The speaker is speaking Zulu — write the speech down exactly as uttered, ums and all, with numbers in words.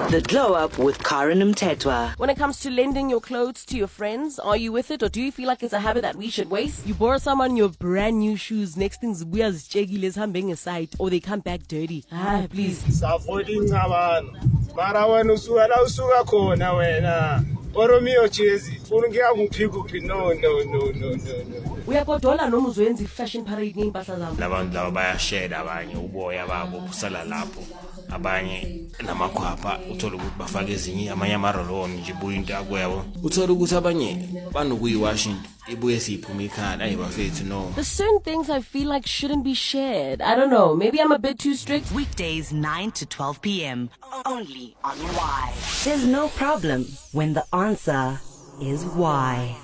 The Glow Up with Karen Mtetwa. When it comes to lending your clothes to your friends, are you with it, or do you feel like it's a habit that we should waste? You borrow someone your brand new shoes, next thing's weird chegile hambing aside, or they come back dirty. Ah, please. Safoding abantu. Mara wena usuka la usuka khona wena. Oromio chezi. Ungiya kuphi kuphi? No no no no no. Uyakodola noma uzwenza fashion parade ngempahla zabo. Labantu laba bayashare abanye uboya babo kusala lapho. Abanye namakhwapha uthola ukuthi bafaka ezinye amanye amaroloni nje ibuye into yakwabo. Uthola ukuthi abanye banokuyiwasha into ibuye siphuma ekhaya ayibafethu no. There's certain things I feel like shouldn't be shared. I don't know, maybe I'm a bit too strict. Weekdays nine to twelve p.m. only on Y. There's no problem when the answer is why.